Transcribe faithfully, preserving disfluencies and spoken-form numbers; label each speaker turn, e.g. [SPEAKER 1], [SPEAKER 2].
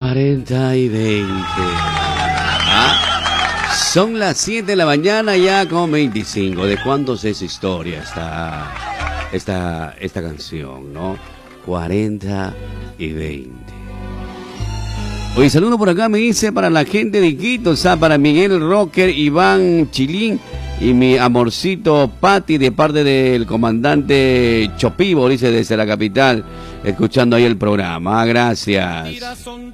[SPEAKER 1] cuarenta y veinte. ¿Ah? Son las siete de la mañana ya con veinticinco. ¿De cuándo es esa historia, esta, esta, esta canción, no? cuarenta y veinte. Oye, saludo por acá, me dice para la gente de Iquitos, o sea, para Miguel Rocker, Iván Chilín y mi amorcito Pati de parte del comandante Chopivo, dice desde la capital, escuchando ahí el programa. Gracias.